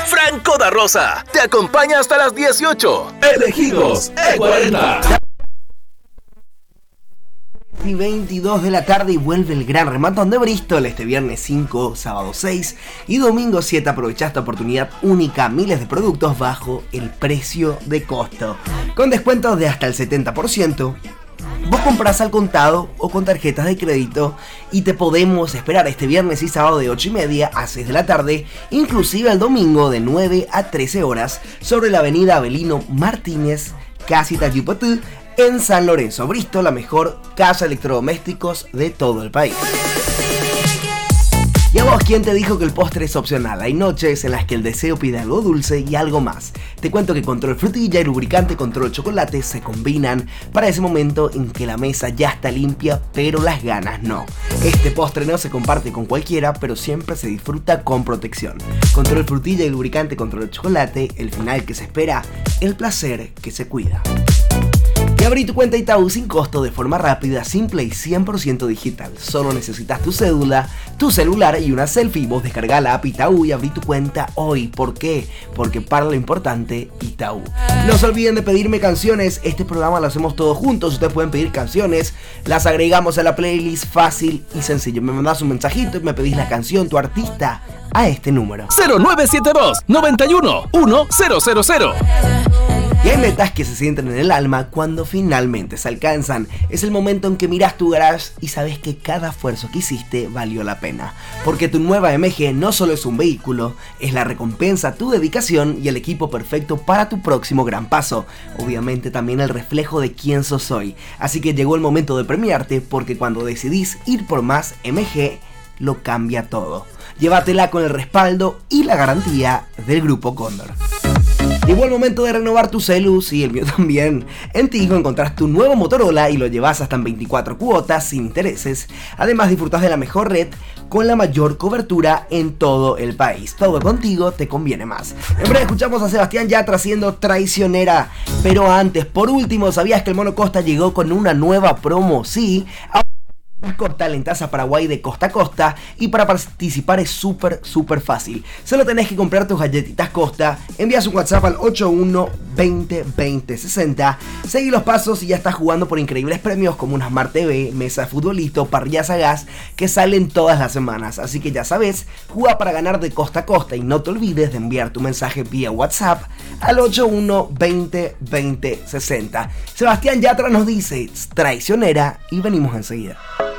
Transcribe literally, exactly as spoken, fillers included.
Franco da Rosa te acompaña hasta las dieciocho. Elegidos E cuarenta. Y veintidós de la tarde y vuelve el gran rematón de Bristol este viernes cinco, sábado seis y domingo siete. Aprovecha esta oportunidad única, miles de productos bajo el precio de costo, con descuentos de hasta el setenta por ciento. Vos comprás al contado o con tarjetas de crédito y te podemos esperar este viernes y sábado de ocho y media a seis de la tarde, inclusive el domingo de nueve a trece horas, sobre la avenida Avelino Martínez, casi Tayupatú, en San Lorenzo, Bristol, la mejor casa de electrodomésticos de todo el país. ¿Y a vos quién te dijo que el postre es opcional? Hay noches en las que el deseo pide algo dulce y algo más. Te cuento que Control Frutilla y lubricante Control Chocolate se combinan para ese momento en que la mesa ya está limpia, pero las ganas no. Este postre no se comparte con cualquiera, pero siempre se disfruta con protección. Control Frutilla y lubricante Control Chocolate, el final que se espera, el placer que se cuida. Y abrí tu cuenta Itaú sin costo, de forma rápida, simple y cien por ciento digital. Solo necesitas tu cédula, tu celular y una selfie. Vos descarga la app Itaú y abrí tu cuenta hoy. ¿Por qué? Porque para lo importante, Itaú. No se olviden de pedirme canciones. Este programa lo hacemos todos juntos. Ustedes pueden pedir canciones, las agregamos a la playlist, fácil y sencillo. Me mandás un mensajito y me pedís la canción, tu artista, a este número cero nueve siete dos, noventa y uno, uno cero cero cero. Y hay metas que se sienten en el alma cuando finalmente se alcanzan. Es el momento en que miras tu garage y sabes que cada esfuerzo que hiciste valió la pena. Porque tu nueva M G no solo es un vehículo, es la recompensa a tu dedicación y el equipo perfecto para tu próximo gran paso. Obviamente también el reflejo de quién sos hoy. Así que llegó el momento de premiarte, porque cuando decidís ir por más M G, lo cambia todo. Llévatela con el respaldo y la garantía del Grupo Cóndor. Llegó el momento de renovar tu celu, y el mío también. En Tigo encontrás tu nuevo Motorola y lo llevas hasta en veinticuatro cuotas sin intereses. Además disfrutas de la mejor red con la mayor cobertura en todo el país. Todo contigo te conviene más. En breve escuchamos a Sebastián Yatra haciendo Traicionera. Pero antes, por último, ¿sabías que el Mono Costa llegó con una nueva promo? Sí. Costa en Taza Paraguay de costa a costa, y para participar es súper súper fácil. Solo tenés que comprar tus galletitas Costa, envías un WhatsApp al ocho uno veinte veinte sesenta, seguí los pasos y ya estás jugando por increíbles premios como una Smart T V, mesa de futbolito, parrillas a gas que salen todas las semanas. Así que ya sabes, juega para ganar de costa a costa y no te olvides de enviar tu mensaje vía WhatsApp al ocho uno veinte veinte sesenta. Sebastián Yatra nos dice Traicionera y venimos enseguida.